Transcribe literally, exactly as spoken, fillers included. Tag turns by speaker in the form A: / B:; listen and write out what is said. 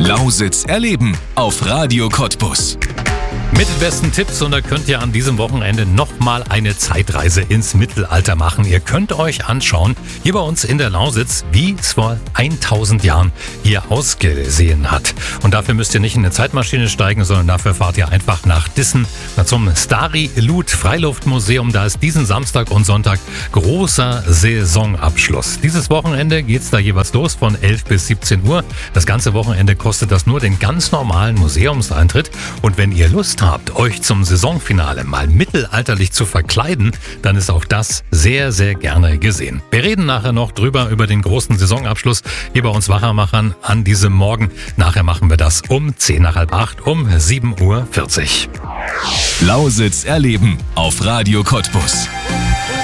A: Lausitz erleben auf Radio Cottbus.
B: Mit den besten Tipps, und da könnt ihr an diesem Wochenende nochmal eine Zeitreise ins Mittelalter machen. Ihr könnt euch anschauen, hier bei uns in der Lausitz, wie es vor tausend Jahren hier ausgesehen hat. Und dafür müsst ihr nicht in eine Zeitmaschine steigen, sondern dafür fahrt ihr einfach nach Dissen zum Stari-Lut Freiluftmuseum. Da ist diesen Samstag und Sonntag großer Saisonabschluss. Dieses Wochenende geht's da jeweils los von elf bis siebzehn Uhr. Das ganze Wochenende kostet das nur den ganz normalen Museumseintritt. Und wenn ihr Lust habt, euch zum Saisonfinale mal mittelalterlich zu verkleiden, dann ist auch das sehr, sehr gerne gesehen. Wir reden nachher noch drüber, über den großen Saisonabschluss hier bei uns Wachermachern an diesem Morgen. Nachher machen wir das um zehn nach halb acht, um sieben Uhr vierzig.
A: Lausitz erleben auf Radio Cottbus.